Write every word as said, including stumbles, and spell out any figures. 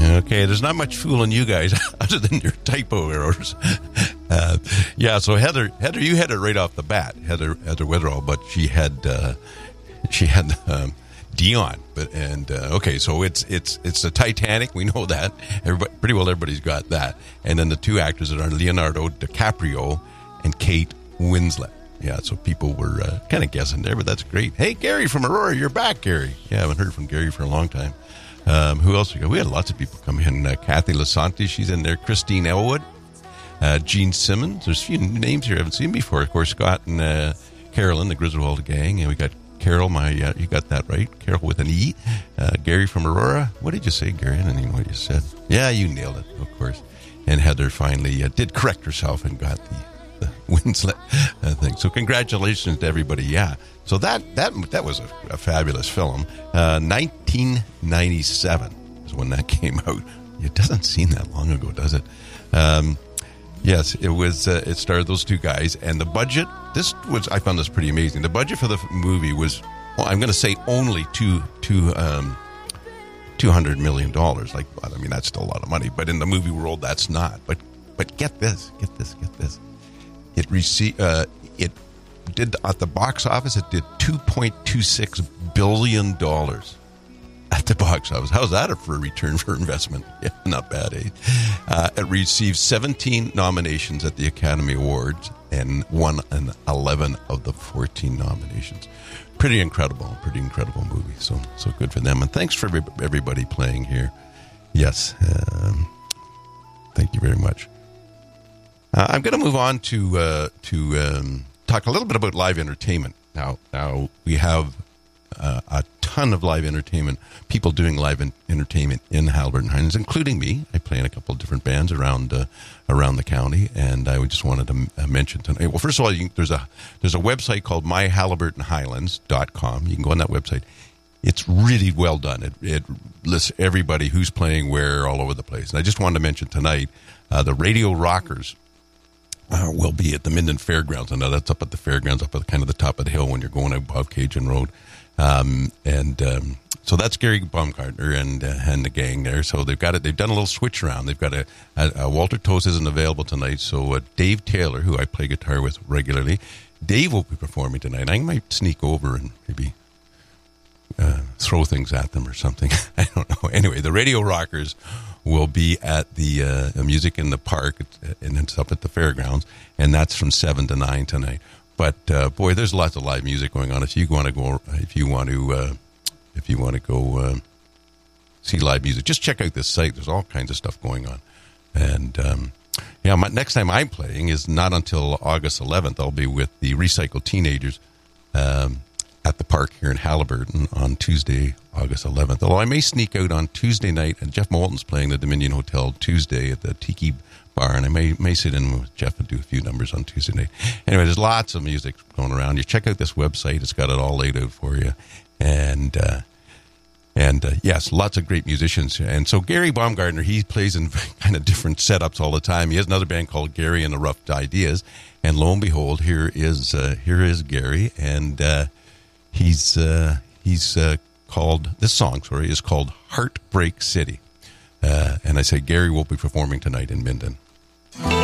Okay, there's not much fooling you guys other than your typo errors. Uh, yeah, so Heather, Heather, you had it right off the bat, Heather, Heather Witherall, but she had, uh, she had um, Dion. But and uh, okay, so it's it's it's the Titanic. We know that. Everybody, pretty well, everybody's got that. And then the two actors that are Leonardo DiCaprio and Kate Winslet. Yeah, so people were uh, kind of guessing there, but that's great. Hey, Gary from Aurora, you're back, Gary. Yeah, I haven't heard from Gary for a long time. Um, who else we got? We had lots of people come in. Uh, Kathy Lasante, she's in there. Christine Elwood, uh, Gene Simmons. There's a few names here I haven't seen before. Of course, Scott and uh, Carolyn, the Griswold gang, and we got Carol. My, uh, you got that right, Carol with an E. Uh, Gary from Aurora. What did you say, Gary? I don't even know what you said. Yeah, you nailed it, of course. And Heather finally uh, did correct herself and got the. Winslet uh, thing. So congratulations to everybody. Yeah. So that that that was a, a fabulous film. Uh, nineteen ninety-seven is when that came out. It doesn't seem that long ago, does it? Um, yes, it was. Uh, it starred those two guys, and the budget. This was. I found this pretty amazing. The budget for the movie was. Well, I'm going to say only two two um, two hundred million dollars. Like, I mean, that's still a lot of money, but in the movie world, that's not. But but get this, get this, get this. It received. Uh, it did at the box office. It did two point two six billion dollars at the box office. How's that for a return for investment? Yeah, not bad, eh? Uh, it received seventeen nominations at the Academy Awards and won an eleven of the fourteen nominations. Pretty incredible. Pretty incredible movie. So so good for them. And thanks for everybody playing here. Yes. Um, thank you very much. Uh, I'm going to move on to uh, to um, talk a little bit about live entertainment. Now, now we have uh, a ton of live entertainment, people doing live in- entertainment in Haliburton Highlands, including me. I play in a couple of different bands around uh, around the county, and I just wanted to uh, mention tonight. Well, first of all, you, there's a there's a website called my haliburton highlands dot com. You can go on that website. It's really well done. It, it lists everybody who's playing where all over the place. And I just wanted to mention tonight uh, the Radio Rockers. Uh, will be at the Minden Fairgrounds. I know that's up at the fairgrounds, up at kind of the top of the hill when you're going above Cajun Road. Um, and um, so that's Gary Baumgartner and uh, and the gang there. So they've got it. They've done a little switch around. They've got a, a, a Walter Toast isn't available tonight. So uh, Dave Taylor, who I play guitar with regularly, Dave will be performing tonight. I might sneak over and maybe uh, throw things at them or something. I don't know. Anyway, the Radio Rockers will be at the uh, Music in the Park, and it's up at the fairgrounds, and that's from seven to nine tonight. But uh, boy, there's lots of live music going on. If you want to go, if you want to, uh, if you want to go uh, see live music, just check out this site. There's all kinds of stuff going on, and um, yeah, my, next time I'm playing is not until August eleventh. I'll be with the Recycled Teenagers. Um, at the park here in Haliburton on Tuesday, August eleventh. Although I may sneak out on Tuesday night, and Jeff Moulton's playing the Dominion Hotel Tuesday at the Tiki Bar, and I may may sit in with Jeff and do a few numbers on Tuesday night. Anyway, there's lots of music going around. You check out this website; it's got it all laid out for you, and uh, and uh, yes, lots of great musicians. And so Gary Baumgartner, he plays in kind of different setups all the time. He has another band called Gary and the Rough Ideas, and lo and behold, here is uh, here is Gary, and uh, He's uh, he's uh, called, this song, sorry, is called Heartbreak City. Uh, and I say Gary will be performing tonight in Minden.